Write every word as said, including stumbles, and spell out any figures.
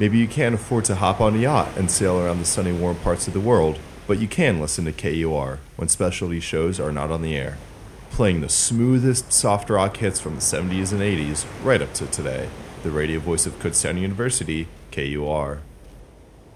Maybe you can't afford to hop on a yacht and sail around the sunny, warm parts of the world, but you can listen to K U R when specialty shows are not on the air, playing the smoothest soft rock hits from the seventies and eighties right up to today. The radio voice of Kutztown University, K U R.